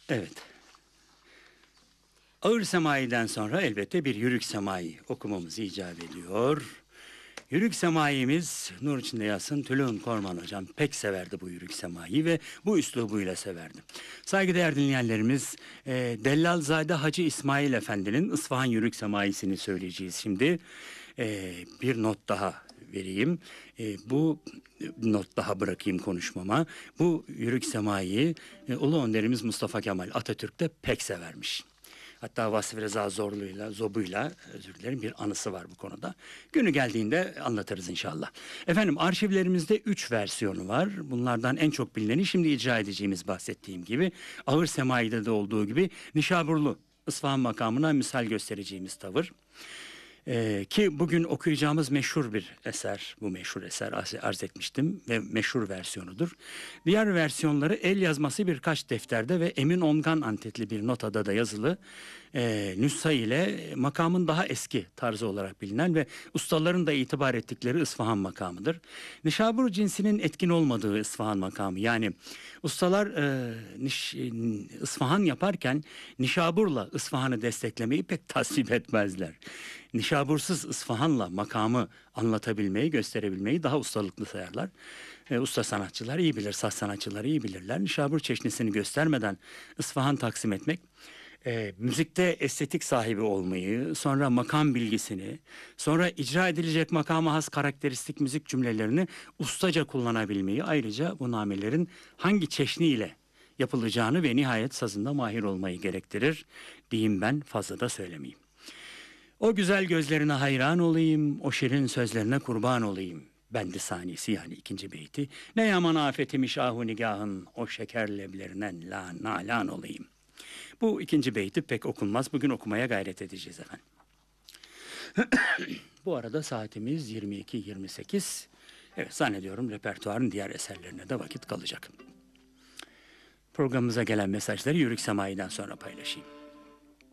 Evet. Ağır semayiden sonra elbette bir yürük semayı okumamız icap ediyor. Yürük semayimiz nur içinde yatsın Tülün Korman hocam pek severdi bu yürük semayı ve bu üslubuyla severdi. Saygıdeğer dinleyenlerimiz Dellalzade Hacı İsmail Efendi'nin İsfahan Yürük Semayisini söyleyeceğiz şimdi. Bir not daha vereyim. Bu not daha bırakayım konuşmama. Bu yürük semayı Ulu Önderimiz Mustafa Kemal Atatürk de pek severmiş. Hatta Vasfi Reza Zobuyla özür dilerim bir anısı var bu konuda. Günü geldiğinde anlatırız inşallah. Efendim arşivlerimizde 3 versiyonu var. Bunlardan en çok bilineni şimdi icra edeceğimiz bahsettiğim gibi Ağır Semai'de de olduğu gibi Nişaburlu İsfahan makamına misal göstereceğimiz tavır. Ki bugün okuyacağımız meşhur bir eser, bu meşhur eser arz etmiştim ve meşhur versiyonudur. Diğer versiyonları el yazması birkaç defterde ve Emin Ongan antetli bir notada da yazılı nüsha ile makamın daha eski tarzı olarak bilinen ve ustaların da itibar ettikleri İsfahan makamıdır. Nişabur cinsinin etkin olmadığı İsfahan makamı, yani ustalar İsfahan yaparken Nişabur'la İsfahan'ı desteklemeyi pek tasvip etmezler. Nişabursuz İsfahan'la makamı anlatabilmeyi, gösterebilmeyi daha ustalıklı sayarlar. Usta sanatçılar iyi bilir, saz sanatçıları iyi bilirler. Nişabur çeşnisini göstermeden İsfahan taksim etmek, müzikte estetik sahibi olmayı, sonra makam bilgisini, sonra icra edilecek makama has karakteristik müzik cümlelerini ustaca kullanabilmeyi, ayrıca bu namelerin hangi çeşni ile yapılacağını ve nihayet sazında mahir olmayı gerektirir diyeyim, ben fazla da söylemeyeyim. O güzel gözlerine hayran olayım, o şirin sözlerine kurban olayım. Bendi saniyesi, yani ikinci beyti. Ne yaman afetimiş ahu nigahın, o şeker leblerinden nalan olayım. Bu ikinci beyti pek okunmaz. Bugün okumaya gayret edeceğiz efendim. Bu arada saatimiz 22:28. Evet, zannediyorum repertuarın diğer eserlerine de vakit kalacak. Programımıza gelen mesajları Yürük Semayi'den sonra paylaşayım.